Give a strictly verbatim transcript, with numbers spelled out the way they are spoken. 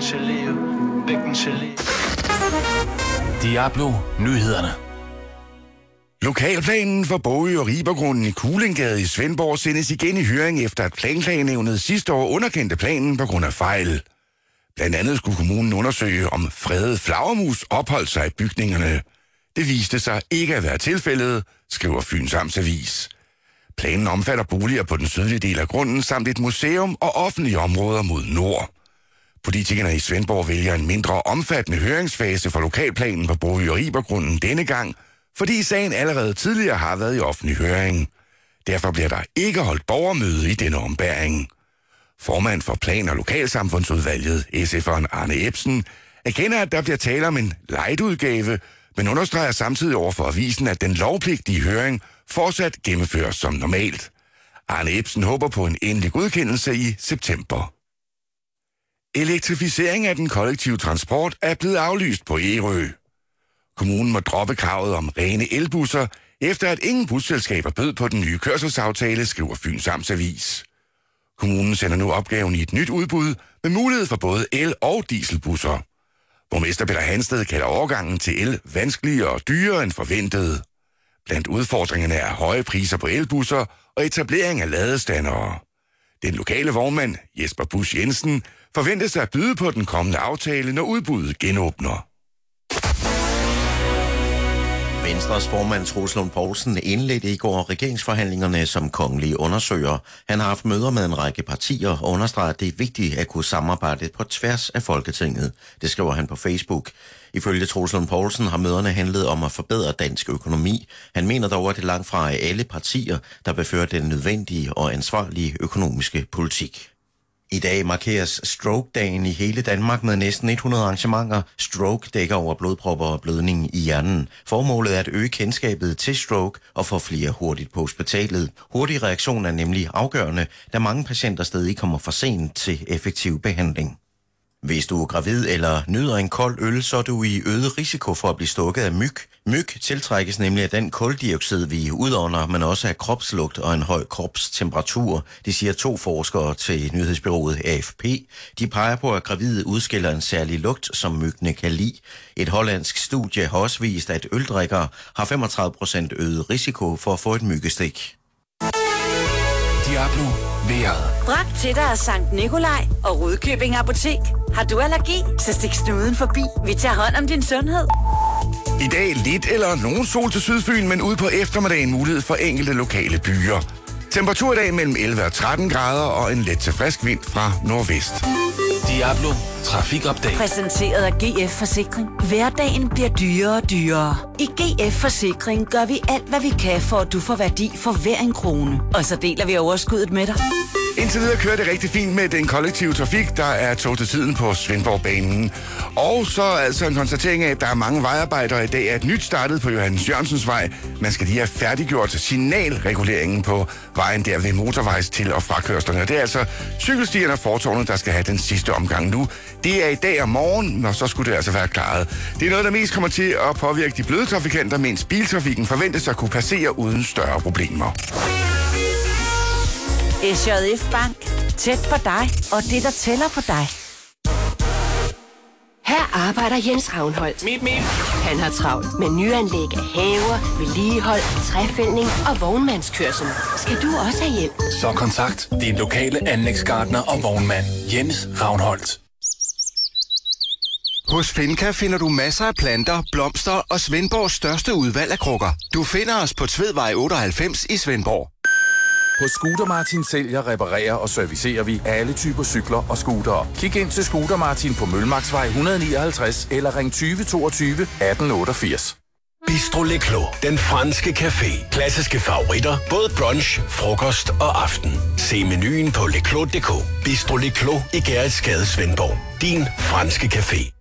gelé, væk med gelé. Diablo Nyhederne. Lokalplanen for Bogø og Ribergrunden i Kuhlengade i Svendborg sendes igen i høring efter at planklagenævnet sidste år underkendte planen på grund af fejl. Blandt andet skulle kommunen undersøge, om fredet flagermus opholdt sig i bygningerne. Det viste sig ikke at være tilfældet, skriver Fyns Amtsavis. Planen omfatter boliger på den sydlige del af grunden samt et museum og offentlige områder mod nord. Politikerne i Svendborg vælger en mindre omfattende høringsfase for lokalplanen på Bogø og Ribergrunden denne gang, fordi sagen allerede tidligere har været i offentlig høring. Derfor bliver der ikke holdt borgermøde i denne ombæring. Formand for Plan- og Lokalsamfundsudvalget, S F'eren Arne Ebsen, erkender, at der bliver tale om en light-udgave, men understreger samtidig over for avisen, at den lovpligtige høring fortsat gennemføres som normalt. Arne Ebsen håber på en endelig godkendelse i september. Elektrificering af den kollektive transport er blevet aflyst på Ærø. Kommunen må droppe kravet om rene elbusser, efter at ingen busselskaber bød på den nye kørselsaftale, skriver Fyns Amtsavis. Kommunen sender nu opgaven i et nyt udbud med mulighed for både el- og dieselbusser. Borgmester Peter Hansted kalder overgangen til el vanskeligere og dyrere end forventet. Blandt udfordringerne er høje priser på elbusser og etablering af ladestandere. Den lokale vognmand, Jesper Busch Jensen, forventes at byde på den kommende aftale, når udbuddet genåbner. Venstres formand Troels Lund Poulsen indledte i går regeringsforhandlingerne som kongelig undersøger. Han har haft møder med en række partier og understreger, at det er vigtigt at kunne samarbejde på tværs af Folketinget. Det skriver han på Facebook. Ifølge Troels Lund Poulsen har møderne handlet om at forbedre dansk økonomi. Han mener dog, at det langt fra er alle partier, der vil føre den nødvendige og ansvarlige økonomiske politik. I dag markeres Stroke-dagen i hele Danmark med næsten hundrede arrangementer. Stroke dækker over blodpropper og blødning i hjernen. Formålet er at øge kendskabet til stroke og få flere hurtigt på hospitalet. Hurtig reaktion er nemlig afgørende, da mange patienter stadig kommer for sent til effektiv behandling. Hvis du er gravid eller nyder en kold øl, så er du i øget risiko for at blive stukket af myg. Myg tiltrækkes nemlig af den kuldioxid, vi udånder, men også af kropslugt og en høj kropstemperatur. Det siger to forskere til nyhedsbureauet A F P. De peger på, at gravide udskiller en særlig lugt, som myggene kan lide. Et hollandsk studie har også vist, at øldrikkere har femogtredive procent øget risiko for at få et myggestik. Diablo vejret. Brak til dig af Sankt Nikolaj og Rudkøbing Apotek. Har du allergi, så stik snuden forbi. Vi tager hånd om din sundhed. I dag lidt eller nogen sol til Sydfyn, men ud på eftermiddagen mulighed for enkelte lokale byer. Temperatur i dag mellem elleve og tretten grader og en let til frisk vind fra nordvest. Diablo Trafikopdag. Præsenteret af G F Forsikring. Hverdagen bliver dyrere og dyrere. I G F Forsikring gør vi alt, hvad vi kan, for at du får værdi for hver en krone. Og så deler vi overskuddet med dig. Indtil videre kører det rigtig fint med den kollektive trafik, der er tog til tiden på Svendborgbanen. Og så altså en konstatering af, at der er mange vejarbejdere i dag, er et nyt startet på Johannes Jørgensens vej. Man skal lige have færdiggjort signalreguleringen på vejen der ved motorvejs til- og frakørslerne. Det er altså cykelstierne og fortårnet, der skal have den sidste omgang nu. Det er i dag og morgen, og så skulle det altså være klaret. Det er noget, der mest kommer til at påvirke de bløde trafikanter, mens biltrafikken forventes at kunne passere uden større problemer. S J F Bank. Tæt på dig, og det, der tæller for dig. Her arbejder Jens Ravnholdt. Mip, mip. Han har travlt med nyanlæg af haver, vedligehold, træfældning og vognmandskørsel. Skal du også have hjælp? Så kontakt din lokale anlægsgartner og vognmand Jens Ravnholdt. Hos Finca finder du masser af planter, blomster og Svendborgs største udvalg af krukker. Du finder os på Tvedvej otteoghalvfems i Svendborg. Hos Scooter Martin sælger, reparerer og servicerer vi alle typer cykler og scootere. Kig ind til Scooter Martin på Mølmarksvej et hundrede nioghalvtreds eller ring tyve toogtyve atten otteogfirs. Bistro Le Clos, den franske café. Klassiske favoritter, både brunch, frokost og aften. Se menuen på leclos punktum d k. Bistro Le Clos i Gerritsgade, Svendborg. Din franske café.